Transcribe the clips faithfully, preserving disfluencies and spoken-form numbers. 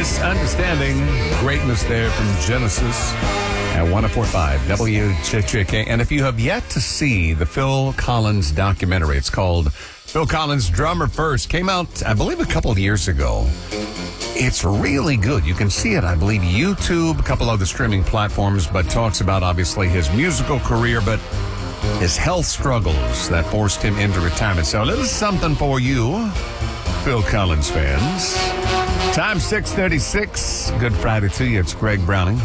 Misunderstanding Greatness there from Genesis at one oh four point five W J J K. And if you have yet to see the Phil Collins documentary, it's called Phil Collins Drummer First. Came out, I believe, a couple of years ago. It's really good. You can see it, I believe, YouTube, a couple other streaming platforms, but talks about, obviously, his musical career, but his health struggles that forced him into retirement. So a little something for you, Phil Collins fans. Time six thirty-six. Good Friday to you. It's Greg Browning.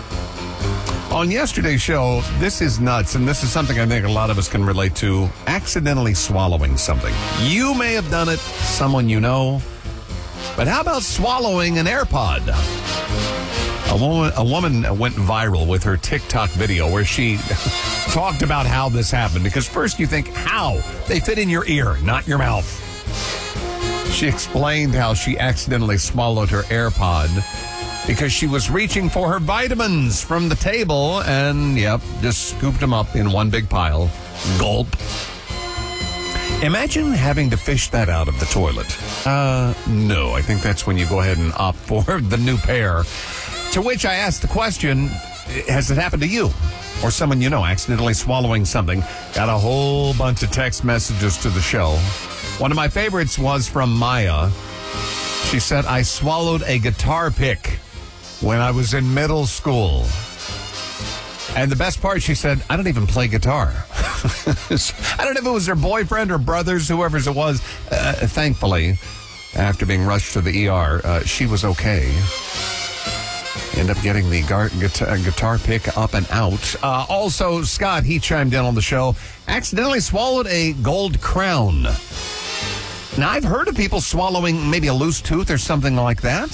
On yesterday's show, this is nuts, and this is something I think a lot of us can relate to, accidentally swallowing something. You may have done it, someone you know, but how about swallowing an AirPod? A woman, a woman went viral with her TikTok video where she talked about how this happened, because first you think, how? They fit in your ear, not your mouth. She explained how she accidentally swallowed her AirPod because she was reaching for her vitamins from the table and, yep, just scooped them up in one big pile. Gulp. Imagine having to fish that out of the toilet. Uh, no, I think that's when you go ahead and opt for the new pair. To which I asked the question, has it happened to you? Or someone you know accidentally swallowing something? Got a whole bunch of text messages to the show. One of my favorites was from Maya. She said, I swallowed a guitar pick when I was in middle school. And the best part, she said, I don't even play guitar. I don't know if it was her boyfriend or brothers, whoever's it was. Uh, thankfully, after being rushed to the E R, uh, she was okay. End up getting the gar- guitar, guitar pick up and out. Uh, also, Scott, he chimed in on the show, accidentally swallowed a gold crown. Now, I've heard of people swallowing maybe a loose tooth or something like that.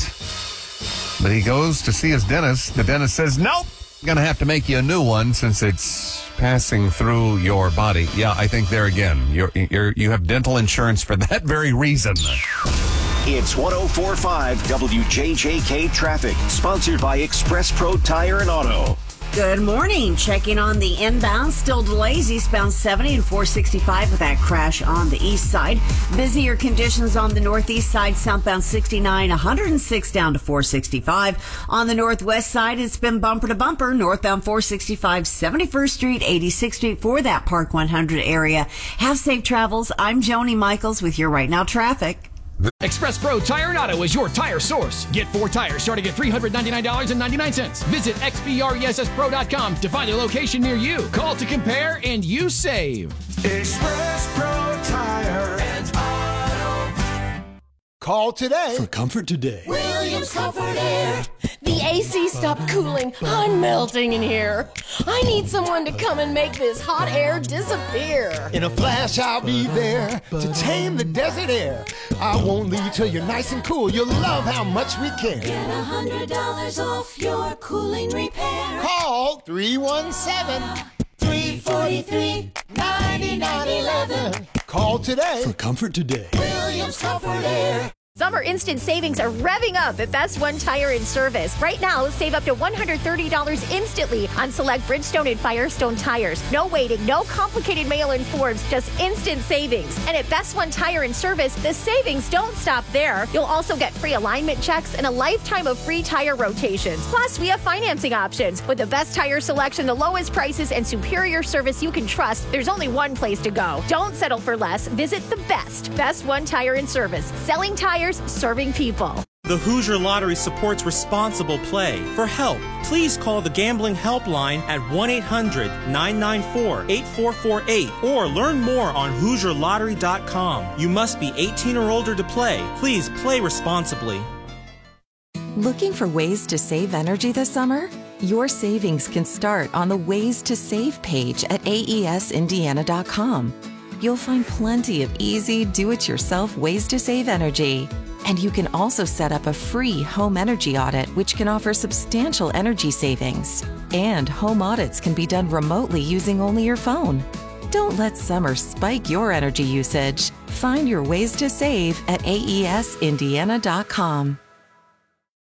But he goes to see his dentist. The dentist says, nope, going to have to make you a new one since it's passing through your body. Yeah, I think there again, you're, you're, you have dental insurance for that very reason. It's one oh four point five W J J K Traffic, sponsored by Express Pro Tire and Auto. Good morning. Checking on the inbound. Still delays eastbound seventy and four sixty-five with that crash on the east side. Busier conditions on the northeast side. Southbound sixty-nine, one oh six down to four sixty-five. On the northwest side, it's been bumper to bumper. Northbound four sixty-five, seventy-first Street, eighty-sixth Street for that Park one hundred area. Have safe travels. I'm Joni Michaels with your Right Now traffic. Express Pro Tire and Auto is your tire source. Get four tires starting at three hundred ninety-nine dollars and ninety-nine cents. Visit X B R E S S pro dot com to find a location near you. Call to compare and you save. Express Pro Tire and Auto. Call today for comfort today. Williams Comfort Air. The A C stopped cooling. I'm melting in here. I need someone to come and make this hot air disappear. In a flash, I'll be there to tame the desert air. I won't leave till you're nice and cool. You'll love how much we care. Get one hundred dollars off your cooling repair. Call three one seven, three four three, nine nine one one. Call today for comfort today. Williams Comfort Air. Summer instant savings are revving up at Best One Tire and Service. Right now, save up to one hundred thirty dollars instantly on select Bridgestone and Firestone tires. No waiting, no complicated mail-in forms, just instant savings. And at Best One Tire and Service, the savings don't stop there. You'll also get free alignment checks and a lifetime of free tire rotations. Plus, we have financing options. With the best tire selection, the lowest prices, and superior service you can trust, there's only one place to go. Don't settle for less. Visit the best. Best One Tire and Service. Selling tires, serving people. The Hoosier Lottery supports responsible play. For help, please call the Gambling Helpline at one eight hundred nine nine four eight four four eight or learn more on Hoosier Lottery dot com. You must be eighteen or older to play. Please play responsibly. Looking for ways to save energy this summer? Your savings can start on the Ways to Save page at A E S Indiana dot com. You'll find plenty of easy, do-it-yourself ways to save energy. And you can also set up a free home energy audit, which can offer substantial energy savings. And home audits can be done remotely using only your phone. Don't let summer spike your energy usage. Find your ways to save at A E S Indiana dot com.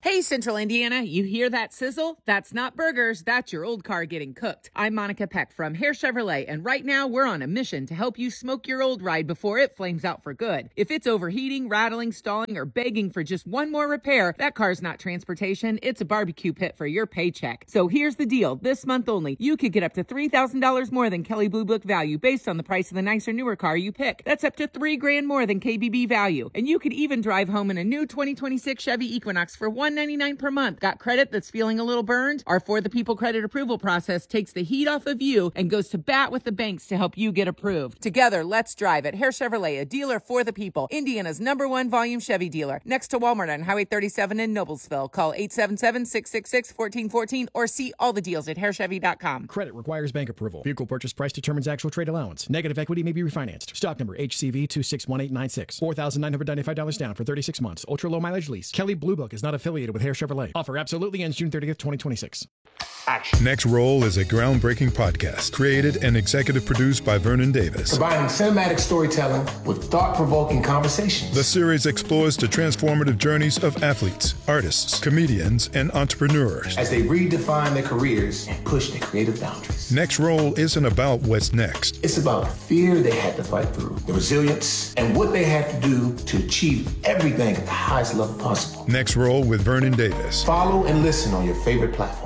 Hey, Central Indiana, you hear that sizzle? That's not burgers, that's your old car getting cooked. I'm Monica Peck from Hare Chevrolet, and right now we're on a mission to help you smoke your old ride before it flames out for good. If it's overheating, rattling, stalling, or begging for just one more repair, that car's not transportation, it's a barbecue pit for your paycheck. So here's the deal. This month only, you could get up to three thousand dollars more than Kelley Blue Book value based on the price of the nicer, newer car you pick. That's up to three grand more than K B B value. And you could even drive home in a new twenty twenty-six Chevy Equinox for one hundred ninety-nine dollars per month. Got credit that's feeling a little burned? Our For the People credit approval process takes the heat off of you and goes to bat with the banks to help you get approved. Together, let's drive at Hare Chevrolet, a dealer for the people. Indiana's number one volume Chevy dealer. Next to Walmart on Highway thirty-seven in Noblesville. Call eight seven seven, six six six, one four one four or see all the deals at hare chevy dot com. Credit requires bank approval. Vehicle purchase price determines actual trade allowance. Negative equity may be refinanced. Stock number H C V two six one eight nine six. four thousand nine hundred ninety-five dollars down for thirty-six months. Ultra low mileage lease. Kelley Blue Book is not affiliated with Hare Chevrolet. Offer absolutely ends June thirtieth, twenty twenty-six. Action. Next Roll is a groundbreaking podcast created and executive produced by Vernon Davis. Combining cinematic storytelling with thought-provoking conversations. The series explores the transformative journeys of athletes, artists, comedians, and entrepreneurs as they redefine their careers and push their creative boundaries. Next Roll isn't about what's next. It's about the fear they had to fight through, the resilience, and what they had to do to achieve everything at the highest level possible. Next Roll with Vernon Davis. Follow and listen on your favorite platform.